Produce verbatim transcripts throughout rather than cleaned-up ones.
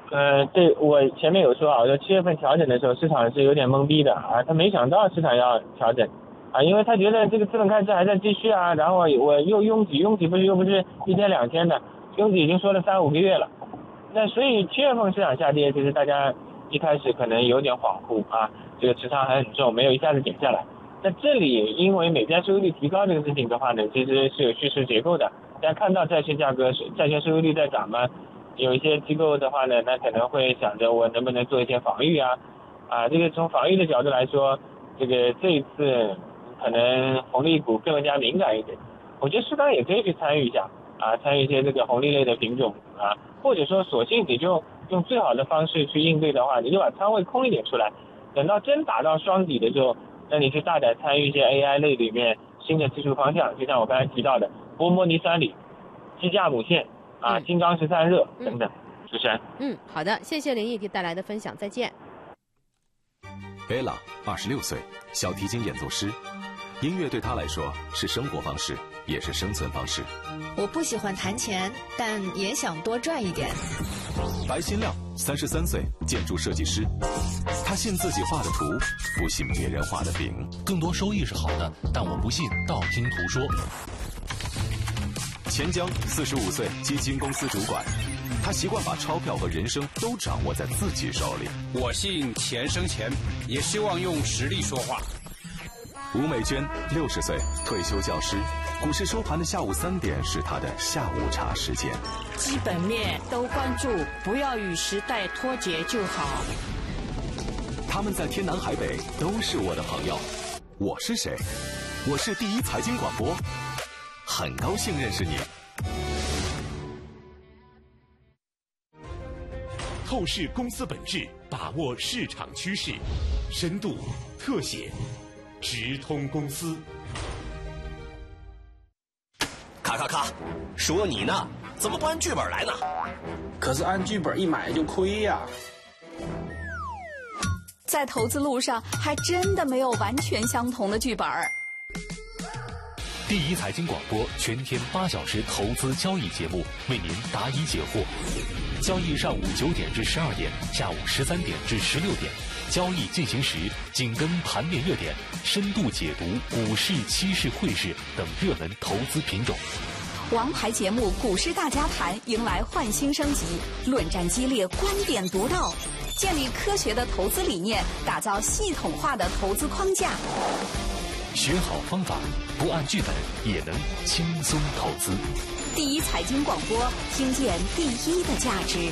呃，这我前面有说啊，我说七月份调整的时候，市场是有点懵逼的啊，他没想到市场要调整啊，因为他觉得这个资本开支还在继续啊，然后我又拥挤，拥挤不是又不是一天两天的，拥挤已经说了三五个月了，那所以七月份市场下跌，其实大家一开始可能有点恍惚啊，这个持仓还很重，没有一下子减下来。那这里因为美债收益率提高这个事情的话呢，其实是有叙事结构的。大家看到债券价格、债券收益率在涨嘛，有一些机构的话呢，那可能会想着我能不能做一些防御啊，啊，这个从防御的角度来说，这个这一次可能红利股更加敏感一点，我觉得适当也可以去参与一下啊，参与一些这个红利类的品种啊，或者说索性你就用最好的方式去应对的话，你就把仓位空一点出来，等到真打到双底的时候，那你去大胆参与一些 A I 类里面新的技术方向，就像我刚才提到的波摩尼三锂、机架母线啊、 嗯、 金刚十三热等等。主持人， 嗯，好的，谢谢林毅带来的分享，再见。 贝拉二十六岁，小提琴演奏师，音乐对他来说是生活方式，也是生存方式。 我不喜欢弹钱，但也想多赚一点。 白新亮三十三岁，建筑设计师，他信自己画的图，不信别人画的饼。 更多收益是好的，但我不信道听途说。 钱江四十五岁，基金公司主管，他习惯把钞票和人生都掌握在自己手里。 我信钱生钱，也希望用实力说话。 吴美娟六十岁，退休教师，股市收盘的下午三点是他的下午茶时间。 基本面都关注，不要与时代脱节就好。 他们在天南海北都是我的朋友。我是谁？我是第一财经广播，很高兴认识你。 透视公司本质，把握市场趋势，深度特写，直通公司。 咔咔咔，说你呢，怎么不按剧本来呢？ 可是按剧本一买就亏呀。 在投资路上，还真的没有完全相同的剧本。 第一财经广播全天八小时投资交易节目，为您答疑解惑。交易上午九点至十二点，下午十三点至十六点。交易进行时，紧跟盘面热点，深度解读股市、期市、汇市等热门投资品种。 王牌节目《股市大家谈》迎来焕新升级，论战激烈，观点独到，建立科学的投资理念，打造系统化的投资框架。 学好方法，不按剧本也能轻松投资。 第一财经广播，听见第一的价值。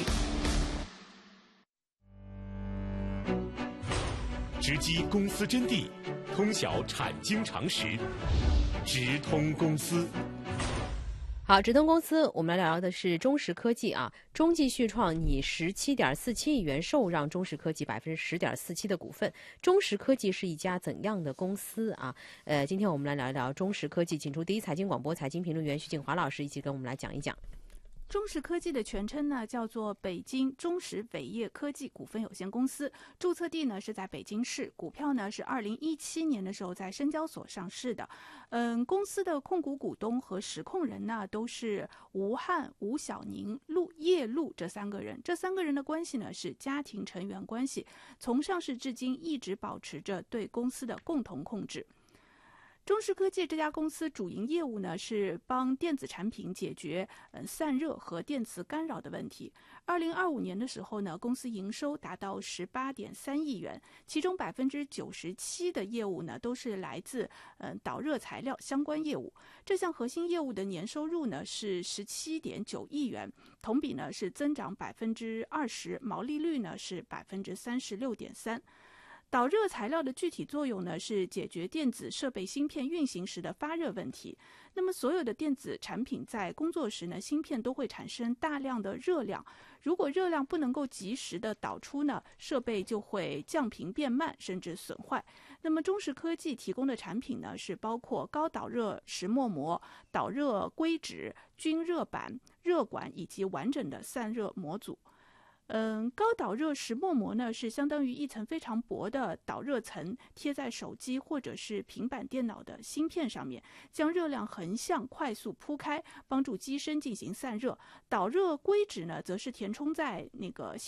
直击公司真谛，通晓产经常识，直通公司。 好，直通公司，我们来聊聊的是中石科技啊。中继续创拟十七点四七亿元受让中石科技百分之十点四七的股份。中石科技是一家怎样的公司啊？呃，今天我们来聊一聊中石科技，请出第一财经广播财经评论员徐景华老师一起跟我们来讲一讲。 中石科技的全称呢叫做北京中石伟业科技股份有限公司，注册地呢是在北京市，股票呢是二零一七年的时候在深交所上市的。嗯，公司的控股股东和实控人呢都是吴汉、吴晓宁、陆叶陆这三个人，这三个人的关系呢是家庭成员关系，从上市至今一直保持着对公司的共同控制。中石科技这家公司主营业务呢是帮电子产品解决嗯散热和电磁干扰的问题。二零二五年的时候呢，公司营收达到十八点三亿元，其中百分之九十七的业务呢都是来自嗯导热材料相关业务。这项核心业务的年收入呢是十七点九亿元，同比呢是增长百分之二十，毛利率呢是百分之三十六点三。导热材料的具体作用呢是解决电子设备芯片运行时的发热问题。那么所有的电子产品在工作时呢，芯片都会产生大量的热量，如果热量不能够及时的导出呢，设备就会降频变慢甚至损坏。那么中石科技提供的产品呢是包括高导热石墨膜、导热硅脂、均热板、热管以及完整的散热模组。嗯，高导热石墨膜呢是相当于一层非常薄的导热层，贴在手机或者是平板电脑的芯片上面，将热量横向快速铺开，帮助机身进行散热。导热硅脂呢则是填充在那个